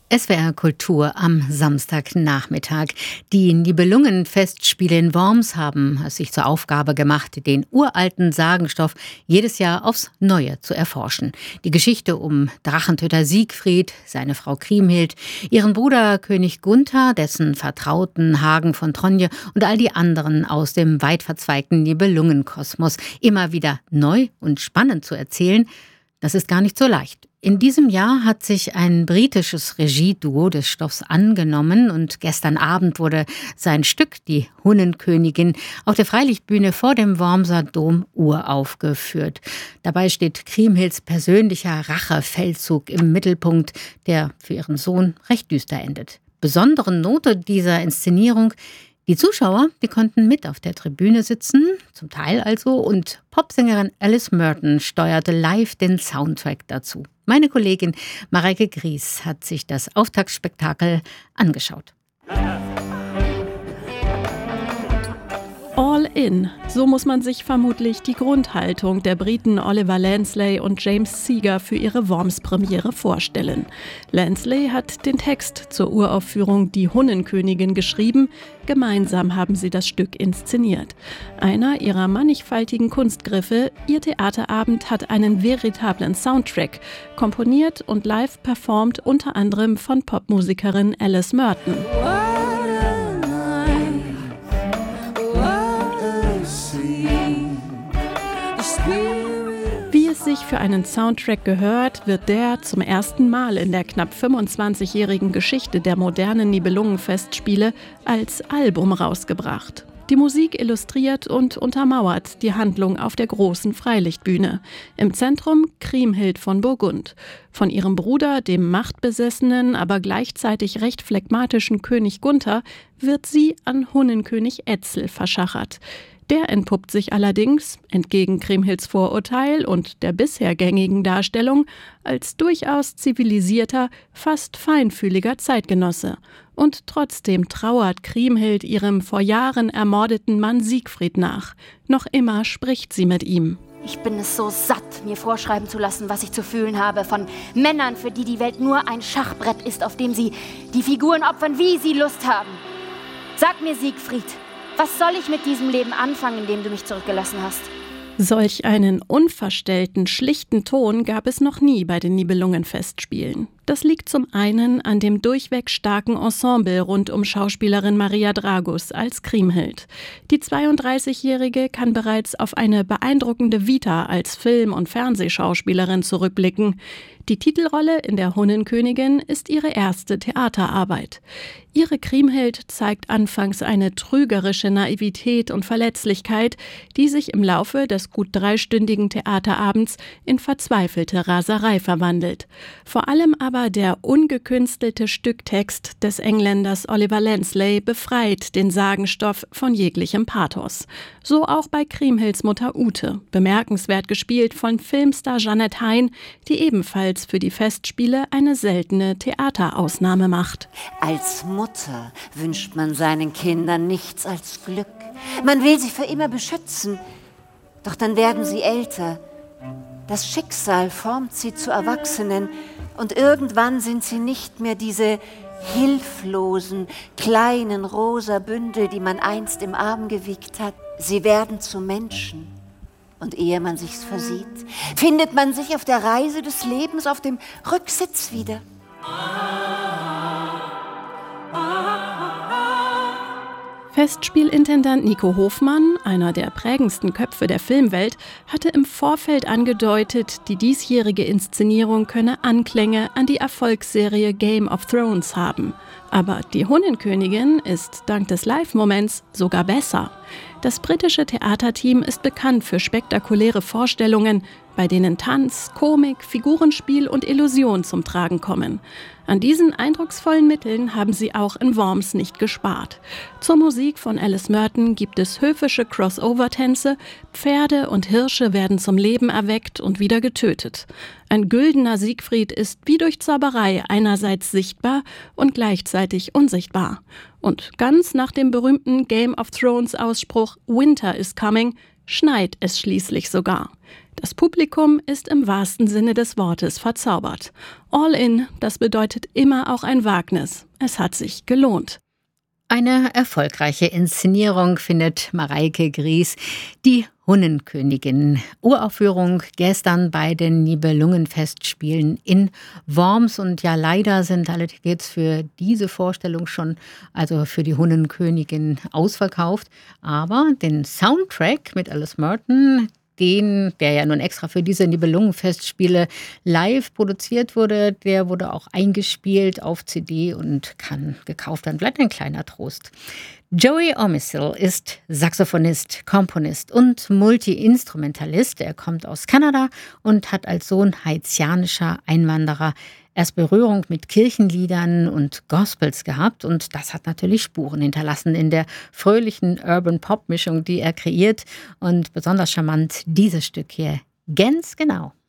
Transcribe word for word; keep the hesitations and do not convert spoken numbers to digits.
S W R Kultur am Samstagnachmittag. Die Nibelungen-Festspiele in Worms haben es sich zur Aufgabe gemacht, den uralten Sagenstoff jedes Jahr aufs Neue zu erforschen. Die Geschichte um Drachentöter Siegfried, seine Frau Kriemhild, ihren Bruder König Gunther, dessen Vertrauten Hagen von Tronje und all die anderen aus dem weit verzweigten Nibelungenkosmos immer wieder neu und spannend zu erzählen, das ist gar nicht so leicht. In diesem Jahr hat sich ein britisches Regieduo des Stoffs angenommen und gestern Abend wurde sein Stück, die Hunnenkönigin, auf der Freilichtbühne vor dem Wormser Dom uraufgeführt. Dabei steht Kriemhilds persönlicher Rachefeldzug im Mittelpunkt, der für ihren Sohn recht düster endet. Besondere Note dieser Inszenierung: die Zuschauer, die konnten mit auf der Tribüne sitzen, zum Teil also, und Popsängerin Alice Merton steuerte live den Soundtrack dazu. Meine Kollegin Mareike Gries hat sich das Auftaktspektakel angeschaut. All in, so muss man sich vermutlich die Grundhaltung der Briten Oliver Lansley und James Seeger für ihre Worms-Premiere vorstellen. Lansley hat den Text zur Uraufführung Die Hunnenkönigin geschrieben. Gemeinsam haben sie das Stück inszeniert. Einer ihrer mannigfaltigen Kunstgriffe, ihr Theaterabend hat einen veritablen Soundtrack, komponiert und live performt unter anderem von Popmusikerin Alice Merton. Wie es sich für einen Soundtrack gehört, wird der zum ersten Mal in der knapp fünfundzwanzigjährigen Geschichte der modernen Nibelungenfestspiele als Album rausgebracht. Die Musik illustriert und untermauert die Handlung auf der großen Freilichtbühne. Im Zentrum Kriemhild von Burgund. Von ihrem Bruder, dem machtbesessenen, aber gleichzeitig recht phlegmatischen König Gunther, wird sie an Hunnenkönig Etzel verschachert. Der entpuppt sich allerdings, entgegen Kriemhilds Vorurteil und der bisher gängigen Darstellung, als durchaus zivilisierter, fast feinfühliger Zeitgenosse. Und trotzdem trauert Kriemhild ihrem vor Jahren ermordeten Mann Siegfried nach. Noch immer spricht sie mit ihm. Ich bin es so satt, mir vorschreiben zu lassen, was ich zu fühlen habe, von Männern, für die die Welt nur ein Schachbrett ist, auf dem sie die Figuren opfern, wie sie Lust haben. Sag mir, Siegfried, was soll ich mit diesem Leben anfangen, in dem du mich zurückgelassen hast? Solch einen unverstellten, schlichten Ton gab es noch nie bei den Nibelungenfestspielen. Das liegt zum einen an dem durchweg starken Ensemble rund um Schauspielerin Maria Dragus als Kriemhild. Die zweiunddreißigjährige kann bereits auf eine beeindruckende Vita als Film- und Fernsehschauspielerin zurückblicken. Die Titelrolle in der Hunnenkönigin ist ihre erste Theaterarbeit. Ihre Kriemhild zeigt anfangs eine trügerische Naivität und Verletzlichkeit, die sich im Laufe des gut dreistündigen Theaterabends in verzweifelte Raserei verwandelt. Vor allem aber der ungekünstelte Stücktext des Engländers Oliver Lansley befreit den Sagenstoff von jeglichem Pathos. So auch bei Kriemhilds Mutter Ute, bemerkenswert gespielt von Filmstar Jeanette Hein, die ebenfalls für die Festspiele eine seltene Theaterausnahme macht. Als Mutter wünscht man seinen Kindern nichts als Glück. Man will sie für immer beschützen. Doch dann werden sie älter. Das Schicksal formt sie zu Erwachsenen und irgendwann sind sie nicht mehr diese hilflosen, kleinen rosa Bündel, die man einst im Arm gewiegt hat. Sie werden zu Menschen. Und ehe man sich's versieht, findet man sich auf der Reise des Lebens auf dem Rücksitz wieder. Festspielintendant Nico Hofmann, einer der prägendsten Köpfe der Filmwelt, hatte im Vorfeld angedeutet, die diesjährige Inszenierung könne Anklänge an die Erfolgsserie Game of Thrones haben. Aber die Hunnenkönigin ist dank des Live-Moments sogar besser. Das britische Theaterteam ist bekannt für spektakuläre Vorstellungen, bei denen Tanz, Komik, Figurenspiel und Illusion zum Tragen kommen. An diesen eindrucksvollen Mitteln haben sie auch in Worms nicht gespart. Zur Musik von Alice Merton gibt es höfische Crossover-Tänze, Pferde und Hirsche werden zum Leben erweckt und wieder getötet. Ein güldener Siegfried ist wie durch Zauberei einerseits sichtbar und gleichzeitig unsichtbar. Und ganz nach dem berühmten Game of Thrones Ausspruch "Winter is coming" schneit es schließlich sogar. Das Publikum ist im wahrsten Sinne des Wortes verzaubert. All in, das bedeutet immer auch ein Wagnis. Es hat sich gelohnt. Eine erfolgreiche Inszenierung findet Mareike Gries, die Hunnenkönigin. Uraufführung gestern bei den Nibelungenfestspielen in Worms. Und ja, leider sind alle Tickets für diese Vorstellung schon, also für die Hunnenkönigin, ausverkauft. Aber den Soundtrack mit Alice Merton, den, der ja nun extra für diese Nibelungenfestspiele live produziert wurde, der wurde auch eingespielt auf C D und kann gekauft werden. Bleibt ein kleiner Trost. Joey Omisel ist Saxophonist, Komponist und Multi-Instrumentalist. Er kommt aus Kanada und hat als Sohn haitianischer Einwanderer erst Berührung mit Kirchenliedern und Gospels gehabt. Und das hat natürlich Spuren hinterlassen in der fröhlichen Urban-Pop-Mischung, die er kreiert. Und besonders charmant dieses Stück hier. Ganz genau.